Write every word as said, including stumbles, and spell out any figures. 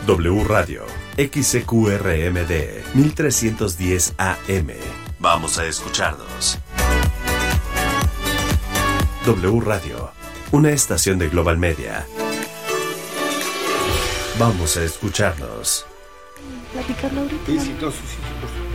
W Radio, X C Q R M D, mil trescientos diez A M. Vamos a escucharnos. W Radio, una estación de Global Media. Vamos a escucharnos. Platicarlo ahorita. Sí, sí, todos sus hijos.